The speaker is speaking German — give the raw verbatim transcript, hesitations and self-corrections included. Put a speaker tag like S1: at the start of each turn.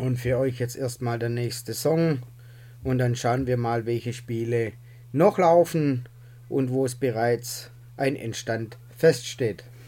S1: Und für euch jetzt erstmal der nächste Song und dann schauen wir mal, welche Spiele noch laufen und wo es bereits ein Endstand feststeht.